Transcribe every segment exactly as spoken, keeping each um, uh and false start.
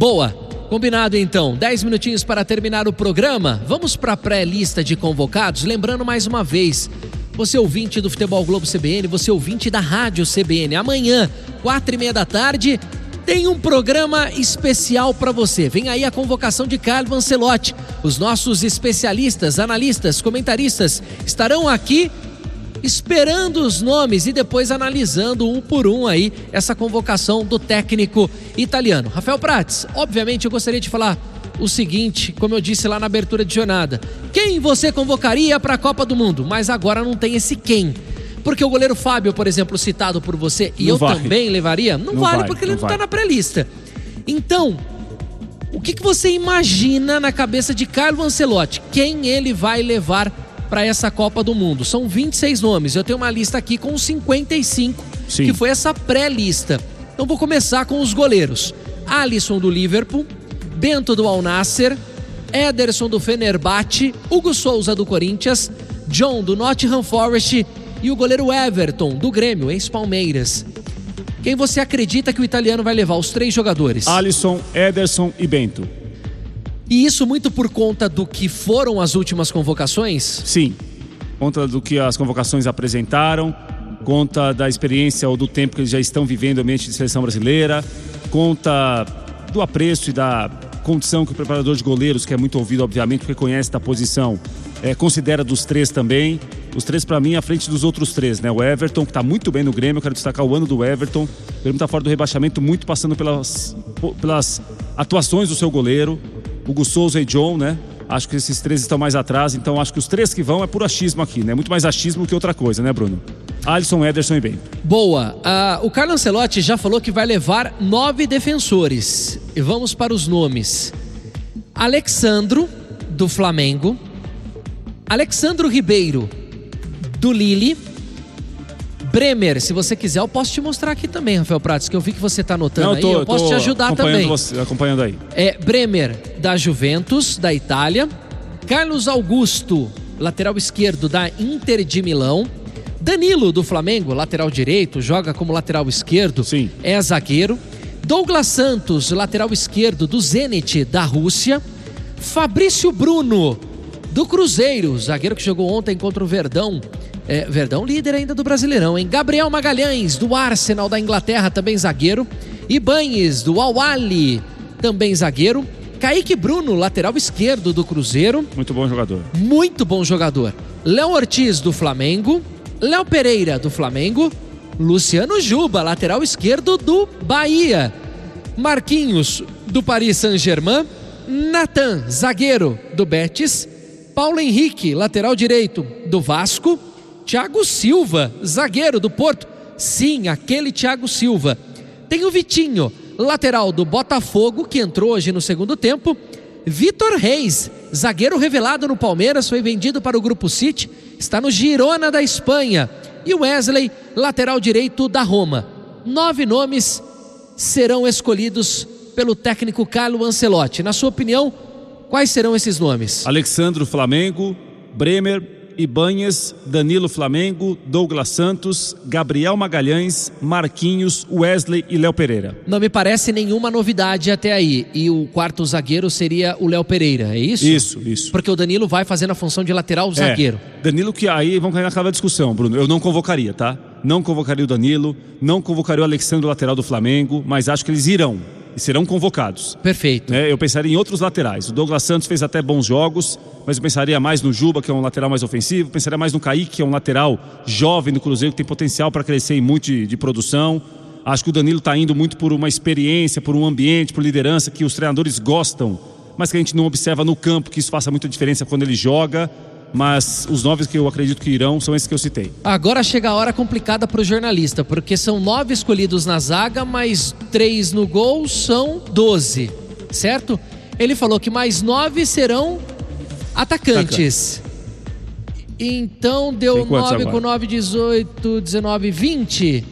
Boa, combinado então. dez minutinhos para terminar o programa. Vamos para a pré-lista de convocados. Lembrando mais uma vez, você ouvinte do Futebol Globo C B N, você ouvinte da Rádio C B N, amanhã, quatro e meia da tarde, tem um programa especial para você. Vem aí a convocação de Carlo Ancelotti. Os nossos especialistas, analistas, comentaristas estarão aqui esperando os nomes e depois analisando um por um aí essa convocação do técnico italiano. Rafael Prats, obviamente eu gostaria de falar o seguinte, como eu disse lá na abertura de jornada. Quem você convocaria para a Copa do Mundo? Mas agora não tem esse quem. Porque o goleiro Fábio, por exemplo, citado por você, e não eu vai. também levaria, não, não vale vai, porque ele não está na pré-lista. Então, o que, que você imagina na cabeça de Carlo Ancelotti? Quem ele vai levar para essa Copa do Mundo? São vinte e seis nomes, eu tenho uma lista aqui com cinquenta e cinco, Sim. que foi essa pré-lista. Então vou começar com os goleiros. Alisson do Liverpool, Bento do Al Nassr, Ederson do Fenerbahçe, Hugo Souza do Corinthians, John do Nottingham Forest e o goleiro Everton do Grêmio, ex-Palmeiras. Quem você acredita que o italiano vai levar? Os três jogadores. Alisson, Ederson e Bento. E isso muito por conta do que foram as últimas convocações? Sim, conta do que as convocações apresentaram, conta da experiência ou do tempo que eles já estão vivendo no ambiente de seleção brasileira, conta do apreço e da condição que o preparador de goleiros, que é muito ouvido obviamente porque conhece da posição, é, considera dos três também. Os três para mim à frente dos outros três, né? O Everton, que está muito bem no Grêmio, eu quero destacar o ano do Everton. O Grêmio está fora do rebaixamento, muito passando pelas, pelas atuações do seu goleiro. Hugo Souza e John, né? Acho que esses três estão mais atrás, então acho que os três que vão é puro achismo aqui, né? Muito mais achismo que outra coisa, né, Bruno? Alisson, Ederson e Bento. Boa. Uh, o Carlo Ancelotti já falou que vai levar nove defensores. E vamos para os nomes. Alexandro, do Flamengo. Alexandro Ribeiro, do Lille. Bremer, se você quiser eu posso te mostrar aqui também, Rafael Prats, que eu vi que você está anotando. Não, eu tô, aí, eu posso te ajudar também. Você, acompanhando aí. É Bremer, da Juventus, da Itália. Carlos Augusto, lateral esquerdo da Inter de Milão. Danilo, do Flamengo, lateral direito, joga como lateral esquerdo. Sim. É zagueiro. Douglas Santos, lateral esquerdo do Zenit, da Rússia. Fabrício Bruno, do Cruzeiro, zagueiro que jogou ontem contra o Verdão. É, Verdão líder ainda do Brasileirão, hein? Gabriel Magalhães, do Arsenal da Inglaterra, também zagueiro. Ibañez, do Al-Ahly, também zagueiro. Kaique Bruno, lateral esquerdo do Cruzeiro. Muito bom jogador. Muito bom jogador. Léo Ortiz, do Flamengo. Léo Pereira, do Flamengo. Luciano Juba, lateral esquerdo do Bahia. Marquinhos, do Paris Saint-Germain. Nathan, zagueiro do Betis. Paulo Henrique, lateral direito do Vasco. Thiago Silva, zagueiro do Porto. Sim, aquele Thiago Silva. Tem o Vitinho, lateral do Botafogo, que entrou hoje no segundo tempo. Vitor Reis, zagueiro revelado no Palmeiras, foi vendido para o Grupo City, está no Girona da Espanha. E o Wesley, lateral direito da Roma. Nove nomes serão escolhidos pelo técnico Carlo Ancelotti. Na sua opinião, quais serão esses nomes? Alexandro, Flamengo. Bremer, Ibañez, Danilo, Flamengo. Douglas Santos, Gabriel Magalhães, Marquinhos, Wesley e Léo Pereira. Não me parece nenhuma novidade até aí. E o quarto zagueiro seria o Léo Pereira, é isso? Isso, isso. Porque o Danilo vai fazendo a função de lateral zagueiro. É, Danilo, que aí vamos cair naquela discussão, Bruno. Eu não convocaria, tá? Não convocaria o Danilo, não convocaria o Alexandre, lateral do Flamengo, mas acho que eles irão. E serão convocados. Perfeito. É, eu pensaria em outros laterais. O Douglas Santos fez até bons jogos, mas eu pensaria mais no Juba, que é um lateral mais ofensivo. Pensaria mais no Kaique, que é um lateral jovem do Cruzeiro, que tem potencial para crescer em muito de, de produção. Acho que o Danilo está indo muito por uma experiência, por um ambiente, por liderança que os treinadores gostam, mas que a gente não observa no campo, que isso faça muita diferença quando ele joga. Mas os nove que eu acredito que irão são esses que eu citei. Agora chega a hora complicada para o jornalista, porque são nove escolhidos na zaga, mais três no gol, são doze, certo? Ele falou que mais nove serão atacantes. Atacante. Então deu nove com nove, dezoito, dezenove, vinte.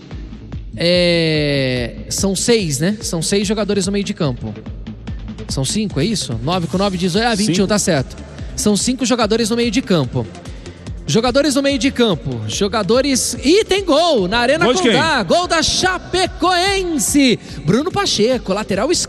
É... São seis, né? São seis jogadores no meio de campo. São cinco, é isso? nove com nove, dezoito, ah, vinte e um, tá certo. São cinco jogadores no meio de campo. Jogadores no meio de campo. Jogadores... Ih, tem gol na Arena Condá. Gol da Chapecoense. Bruno Pacheco, lateral esquerdo.